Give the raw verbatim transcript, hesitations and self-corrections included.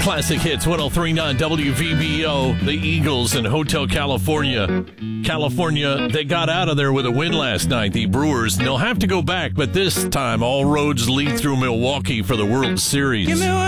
Classic Hits one oh three point nine W V B O, the Eagles and Hotel California. California, they got out of there with a win last night, the Brewers. And they'll have to go back, but this time all roads lead through Milwaukee for the World Series.